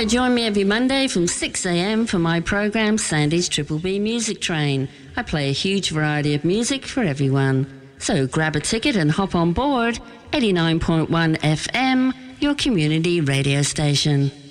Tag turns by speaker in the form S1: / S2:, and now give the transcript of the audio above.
S1: So join me every Monday from 6 a.m. for my program Sandy's Triple B Music Train. I play a huge variety of music for everyone. So grab a ticket and hop on board 89.1 FM, your community radio station.